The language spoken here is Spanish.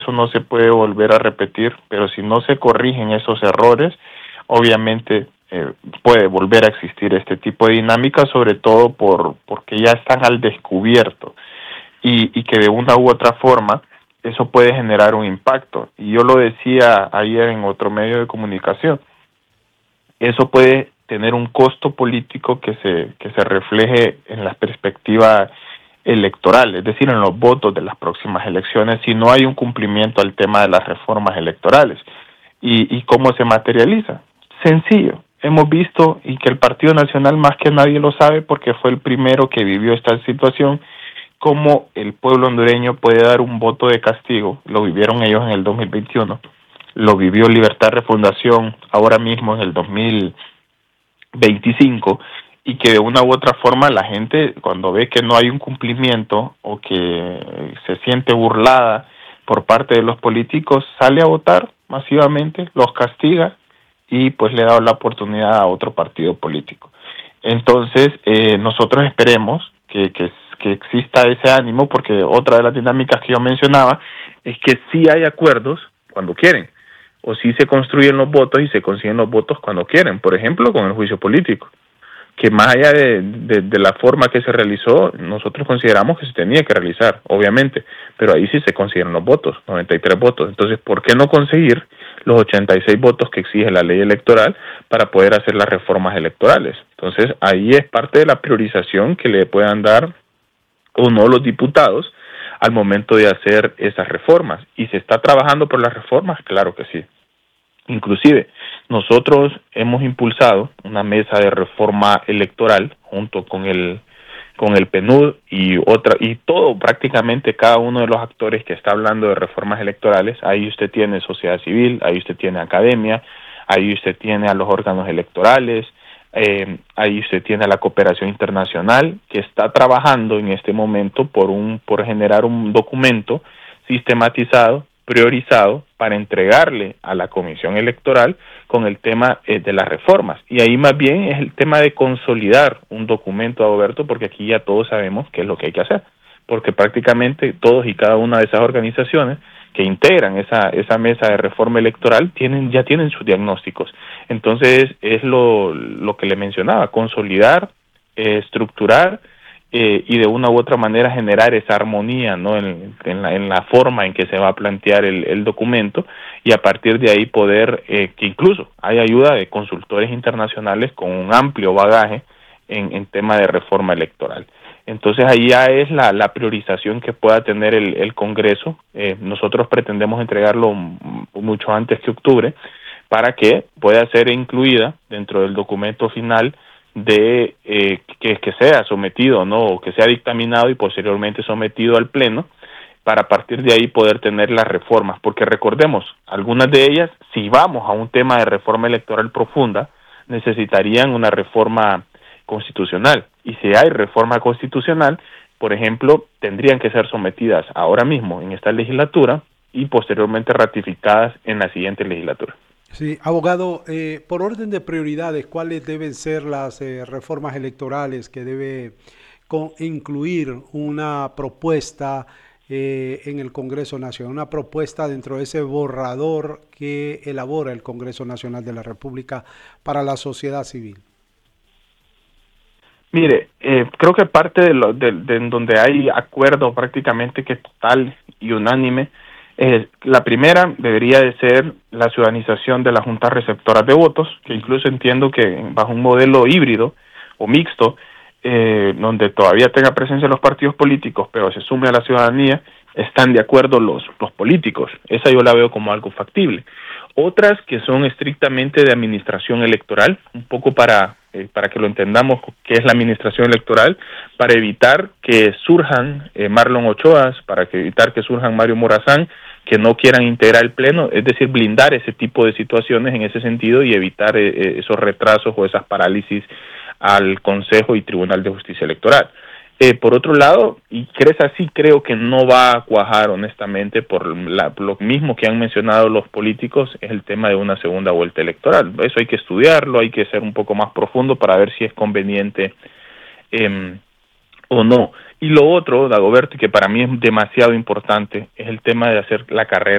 eso no se puede volver a repetir, pero si no se corrigen esos errores, obviamente puede volver a existir este tipo de dinámica, sobre todo porque ya están al descubierto y que de una u otra forma eso puede generar un impacto. Y yo lo decía ayer en otro medio de comunicación, eso puede tener un costo político que se refleje en la perspectiva electoral, es decir, en los votos de las próximas elecciones, si no hay un cumplimiento al tema de las reformas electorales. ¿Y cómo se materializa? Sencillo. Hemos visto, y que el Partido Nacional más que nadie lo sabe porque fue el primero que vivió esta situación, cómo el pueblo hondureño puede dar un voto de castigo. Lo vivieron ellos en el 2021, lo vivió Libertad Refundación ahora mismo en el 2025, y que de una u otra forma la gente, cuando ve que no hay un cumplimiento o que se siente burlada por parte de los políticos, sale a votar masivamente, los castiga y pues le da la oportunidad a otro partido político. Entonces, nosotros esperemos que exista ese ánimo, porque otra de las dinámicas que yo mencionaba es que sí hay acuerdos cuando quieren, o sí se construyen los votos y se consiguen los votos cuando quieren, por ejemplo, con el juicio político, que más allá de la forma que se realizó, nosotros consideramos que se tenía que realizar, obviamente, pero ahí sí se consiguen los votos, 93 votos. Entonces, ¿por qué no conseguir los 86 votos que exige la ley electoral para poder hacer las reformas electorales? Entonces, ahí es parte de la priorización que le puedan dar o no los diputados al momento de hacer esas reformas. ¿Y se está trabajando por las reformas? Claro que sí. Inclusive, nosotros hemos impulsado una mesa de reforma electoral junto con el PNUD y todo, prácticamente cada uno de los actores que está hablando de reformas electorales. Ahí usted tiene sociedad civil, ahí usted tiene academia, ahí usted tiene a los órganos electorales, ahí usted tiene a la cooperación internacional que está trabajando en este momento por generar un documento sistematizado, priorizado, para entregarle a la Comisión Electoral con el tema de las reformas. Y ahí más bien es el tema de consolidar un documento, Roberto, porque aquí ya todos sabemos qué es lo que hay que hacer, porque prácticamente todos y cada una de esas organizaciones que integran esa mesa de reforma electoral ya tienen sus diagnósticos. Entonces es lo que le mencionaba, consolidar, estructurar, y de una u otra manera generar esa armonía, ¿no?, en la forma en que se va a plantear el documento, y a partir de ahí poder, que incluso hay ayuda de consultores internacionales con un amplio bagaje en tema de reforma electoral. Entonces ahí ya es la priorización que pueda tener el Congreso. Nosotros pretendemos entregarlo mucho antes que octubre para que pueda ser incluida dentro del documento final que sea sometido, ¿no?, o que sea dictaminado y posteriormente sometido al Pleno, para a partir de ahí poder tener las reformas, porque recordemos, algunas de ellas, si vamos a un tema de reforma electoral profunda, necesitarían una reforma constitucional, y si hay reforma constitucional, por ejemplo, tendrían que ser sometidas ahora mismo en esta legislatura y posteriormente ratificadas en la siguiente legislatura. Sí, abogado, por orden de prioridades, ¿cuáles deben ser las reformas electorales que debe incluir una propuesta en el Congreso Nacional, una propuesta dentro de ese borrador que elabora el Congreso Nacional de la República para la sociedad civil? Mire, creo que parte de donde hay acuerdo prácticamente que es total y unánime, la primera debería de ser la ciudadanización de las juntas receptoras de votos, que incluso entiendo que bajo un modelo híbrido o mixto, donde todavía tenga presencia los partidos políticos, pero se sume a la ciudadanía, están de acuerdo los políticos. Esa yo la veo como algo factible. Otras que son estrictamente de administración electoral, un poco para que lo entendamos qué es la administración electoral, para evitar que surjan Marlon Ochoas, para evitar que surjan Mario Morazán, que no quieran integrar el Pleno, es decir, blindar ese tipo de situaciones en ese sentido y evitar esos retrasos o esas parálisis al Consejo y Tribunal de Justicia Electoral. Por otro lado, y así creo que no va a cuajar honestamente por lo mismo que han mencionado los políticos, es el tema de una segunda vuelta electoral. Eso hay que estudiarlo, hay que ser un poco más profundo para ver si es conveniente o no. Y lo otro, Dagoberto, que para mí es demasiado importante, es el tema de hacer la carrera